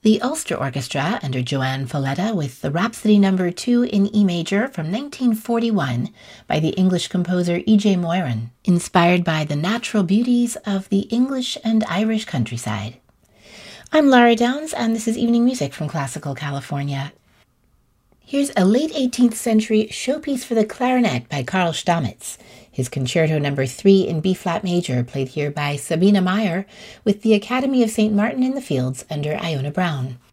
The Ulster Orchestra under Joanne Folletta with the Rhapsody No. 2 in E major from 1941 by the English composer E.J. Moyron, inspired by the natural beauties of the English and Irish countryside. I'm Lara Downs, and this is Evening Music from Classical California. Here's a late 18th century showpiece for the clarinet by Karl Stamitz, his Concerto No. 3 in B-flat major, played here by Sabina Meyer with the Academy of St. Martin in the Fields under Iona Brown.